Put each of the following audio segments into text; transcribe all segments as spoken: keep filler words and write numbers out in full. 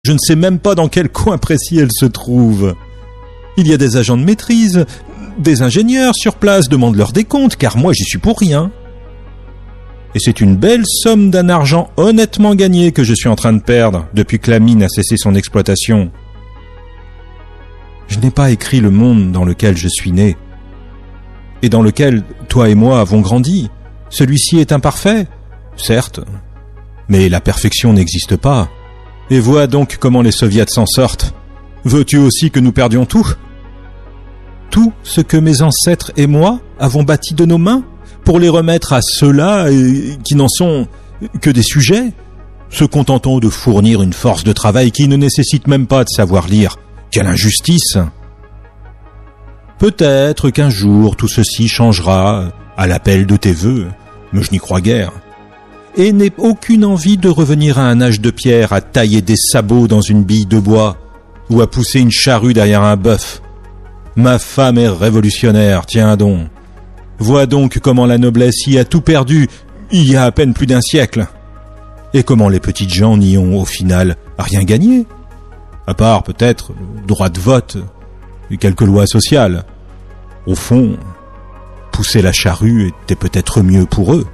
Je ne sais même pas dans quel coin précis elle se trouve. Il y a des agents de maîtrise, des ingénieurs sur place, demande-leur des comptes, car moi j'y suis pour rien. Et c'est une belle somme d'un argent honnêtement gagné que je suis en train de perdre depuis que la mine a cessé son exploitation. Je n'ai pas écrit le monde dans lequel je suis né, et dans lequel toi et moi avons grandi. Celui-ci est imparfait, certes, mais la perfection n'existe pas. Et vois donc comment les soviets s'en sortent. Veux-tu aussi que nous perdions tout ? Tout ce que mes ancêtres et moi avons bâti de nos mains, pour les remettre à ceux-là qui n'en sont que des sujets, se contentant de fournir une force de travail qui ne nécessite même pas de savoir lire. Quelle injustice ! Peut-être qu'un jour tout ceci changera à l'appel de tes vœux, mais je n'y crois guère. Et n'ai aucune envie de revenir à un âge de pierre, à tailler des sabots dans une bille de bois, ou à pousser une charrue derrière un bœuf. Ma femme est révolutionnaire, tiens donc. Vois donc comment la noblesse y a tout perdu, il y a à peine plus d'un siècle. Et comment les petites gens n'y ont, au final, rien gagné. À part, peut-être, le droit de vote et quelques lois sociales. Au fond, pousser la charrue était peut-être mieux pour eux.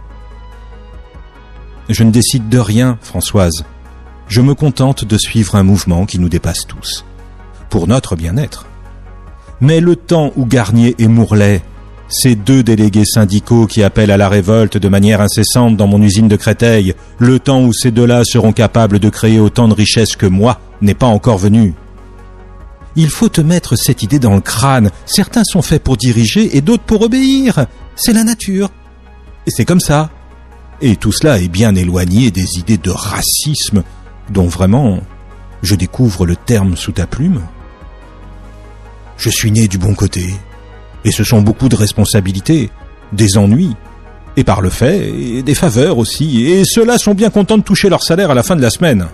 Je ne décide de rien, Françoise. Je me contente de suivre un mouvement qui nous dépasse tous, pour notre bien-être. Mais le temps où Garnier et Mourlet, ces deux délégués syndicaux qui appellent à la révolte de manière incessante dans mon usine de Créteil, le temps où ces deux-là seront capables de créer autant de richesses que moi, n'est pas encore venu. Il faut te mettre cette idée dans le crâne. Certains sont faits pour diriger et d'autres pour obéir. C'est la nature. Et c'est comme ça. Et tout cela est bien éloigné des idées de racisme dont vraiment je découvre le terme sous ta plume. Je suis né du bon côté, et ce sont beaucoup de responsabilités, des ennuis, et par le fait, et des faveurs aussi, et ceux-là sont bien contents de toucher leur salaire à la fin de la semaine.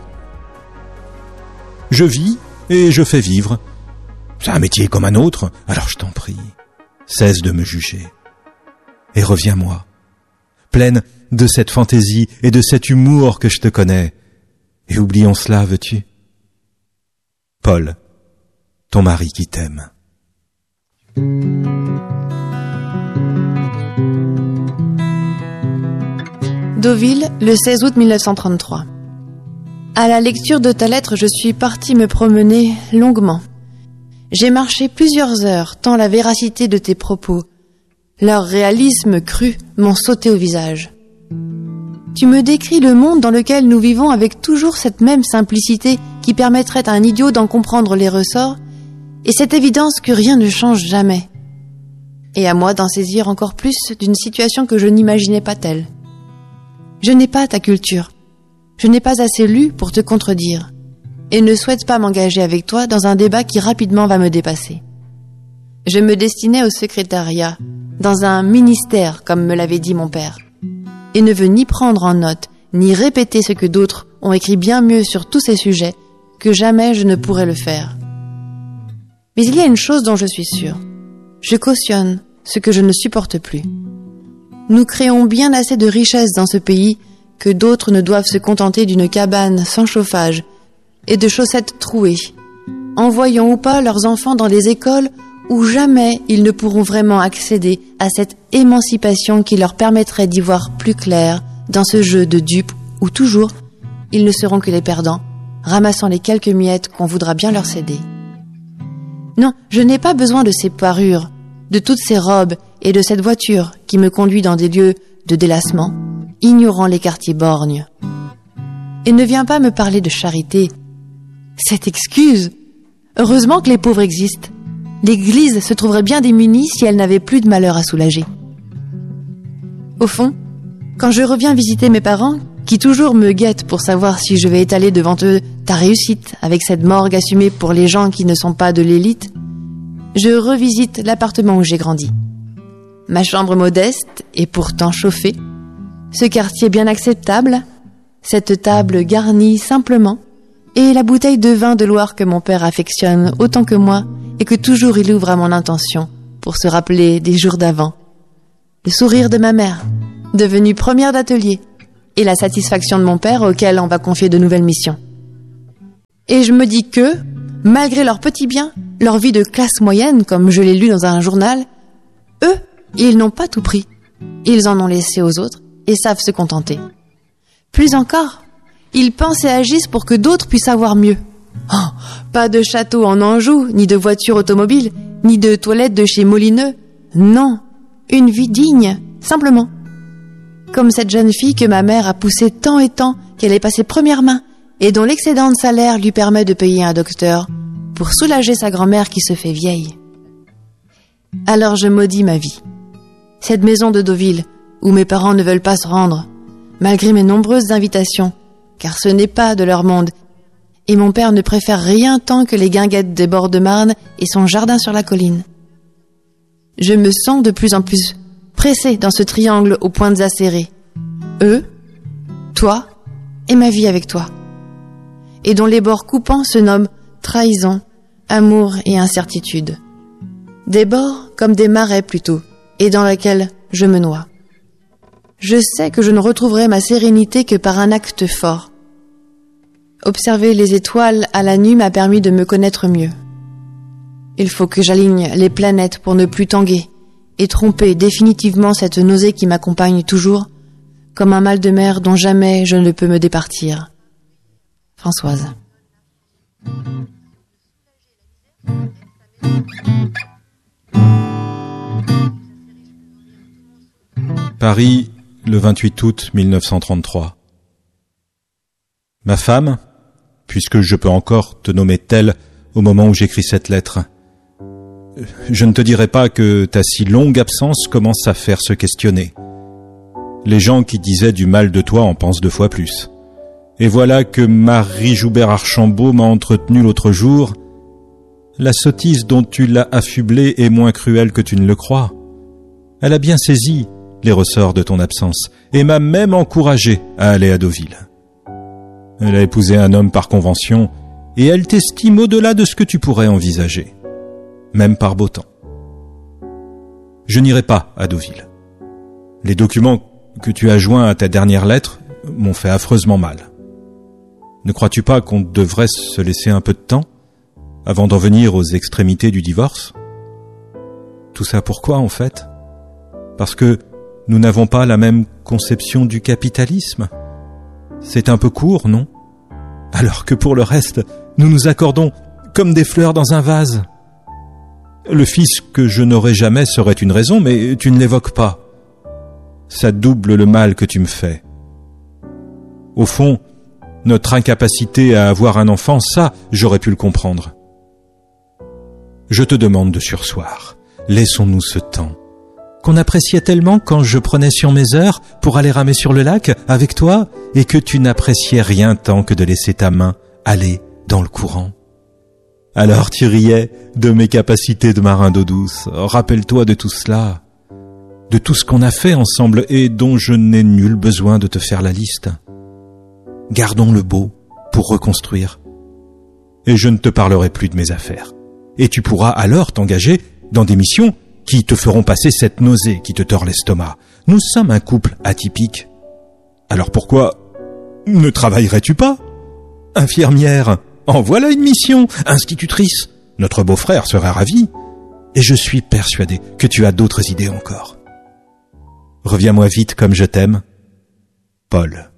Je vis et je fais vivre. C'est un métier comme un autre, alors je t'en prie, cesse de me juger. Et reviens-moi, pleine de cette fantaisie et de cet humour que je te connais. Et oublions cela, veux-tu ? Paul, ton mari qui t'aime. Deauville, le seize août mille neuf cent trente-trois. À la lecture de ta lettre, je suis partie me promener longuement. J'ai marché plusieurs heures, tant la véracité de tes propos, leur réalisme cru m'ont sauté au visage. Tu me décris le monde dans lequel nous vivons avec toujours cette même simplicité qui permettrait à un idiot d'en comprendre les ressorts, et cette évidence que rien ne change jamais. Et à moi d'en saisir encore plus d'une situation que je n'imaginais pas telle. Je n'ai pas ta culture. Je n'ai pas assez lu pour te contredire, et ne souhaite pas m'engager avec toi dans un débat qui rapidement va me dépasser. Je me destinais au secrétariat, dans un ministère, comme me l'avait dit mon père, et ne veux ni prendre en note, ni répéter ce que d'autres ont écrit bien mieux sur tous ces sujets, que jamais je ne pourrais le faire. Mais il y a une chose dont je suis sûre. Je cautionne ce que je ne supporte plus. Nous créons bien assez de richesses dans ce pays que d'autres ne doivent se contenter d'une cabane sans chauffage et de chaussettes trouées, envoyant ou pas leurs enfants dans des écoles où jamais ils ne pourront vraiment accéder à cette émancipation qui leur permettrait d'y voir plus clair dans ce jeu de dupes où toujours ils ne seront que les perdants, ramassant les quelques miettes qu'on voudra bien leur céder. Non, je n'ai pas besoin de ces parures, de toutes ces robes et de cette voiture qui me conduit dans des lieux de délassement, ignorant les quartiers borgnes. Et ne viens pas me parler de charité. Cette excuse. Heureusement que les pauvres existent. L'Église se trouverait bien démunie si elle n'avait plus de malheur à soulager. Au fond, quand je reviens visiter mes parents, qui toujours me guettent pour savoir si je vais étaler devant eux ta réussite avec cette morgue assumée pour les gens qui ne sont pas de l'élite, je revisite l'appartement où j'ai grandi. Ma chambre modeste et pourtant chauffée, ce quartier bien acceptable, cette table garnie simplement, et la bouteille de vin de Loire que mon père affectionne autant que moi et que toujours il ouvre à mon intention pour se rappeler des jours d'avant. Le sourire de ma mère, devenue première d'atelier, et la satisfaction de mon père auquel on va confier de nouvelles missions. Et je me dis que, malgré leurs petits biens, leur vie de classe moyenne, comme je l'ai lu dans un journal, eux, ils n'ont pas tout pris. Ils en ont laissé aux autres et savent se contenter. Plus encore, ils pensent et agissent pour que d'autres puissent avoir mieux. Oh, pas de château en Anjou, ni de voiture automobile, ni de toilette de chez Molineux. Non, une vie digne, simplement. Comme cette jeune fille que ma mère a poussée tant et tant qu'elle est passée première main et dont l'excédent de salaire lui permet de payer un docteur pour soulager sa grand-mère qui se fait vieille. Alors je maudis ma vie. Cette maison de Deauville, où mes parents ne veulent pas se rendre, malgré mes nombreuses invitations, car ce n'est pas de leur monde, et mon père ne préfère rien tant que les guinguettes des bords de Marne et son jardin sur la colline. Je me sens de plus en plus pressée dans ce triangle aux pointes acérées. Eux, toi et ma vie avec toi, et dont les bords coupants se nomment trahison, amour et incertitude. Des bords comme des marais plutôt, et dans lesquels je me noie. Je sais que je ne retrouverai ma sérénité que par un acte fort. Observer les étoiles à la nuit m'a permis de me connaître mieux. Il faut que j'aligne les planètes pour ne plus tanguer et tromper définitivement cette nausée qui m'accompagne toujours, comme un mal de mer dont jamais je ne peux me départir. Françoise. Paris, le vingt-huit août mille neuf cent trente-trois. Ma femme, puisque je peux encore te nommer telle au moment où j'écris cette lettre, je ne te dirai pas que ta si longue absence commence à faire se questionner. Les gens qui disaient du mal de toi en pensent deux fois plus. Et voilà que Marie Joubert Archambault m'a entretenu l'autre jour. La sottise dont tu l'as affublée est moins cruelle que tu ne le crois. Elle a bien saisi les ressorts de ton absence et m'a même encouragé à aller à Deauville. Elle a épousé un homme par convention et elle t'estime au-delà de ce que tu pourrais envisager, même par beau temps. Je n'irai pas à Deauville. Les documents que tu as joints à ta dernière lettre m'ont fait affreusement mal. Ne crois-tu pas qu'on devrait se laisser un peu de temps avant d'en venir aux extrémités du divorce? Tout ça pourquoi, en fait? Parce que nous n'avons pas la même conception du capitalisme? C'est un peu court, non? Alors que pour le reste, nous nous accordons comme des fleurs dans un vase. Le fils que je n'aurai jamais serait une raison, mais tu ne l'évoques pas. Ça double le mal que tu me fais. Au fond, notre incapacité à avoir un enfant, ça, j'aurais pu le comprendre. Je te demande de surseoir. Laissons-nous ce temps qu'on appréciait tellement quand je prenais sur mes heures pour aller ramer sur le lac avec toi et que tu n'appréciais rien tant que de laisser ta main aller dans le courant. Alors tu riais de mes capacités de marin d'eau douce. Rappelle-toi de tout cela, de tout ce qu'on a fait ensemble et dont je n'ai nul besoin de te faire la liste. Gardons le beau pour reconstruire. Et je ne te parlerai plus de mes affaires. Et tu pourras alors t'engager dans des missions qui te feront passer cette nausée qui te tord l'estomac. Nous sommes un couple atypique. Alors pourquoi ne travaillerais-tu pas? Infirmière, en voilà une mission. Institutrice, notre beau-frère serait ravi. Et je suis persuadé que tu as d'autres idées encore. Reviens-moi vite comme je t'aime. Paul.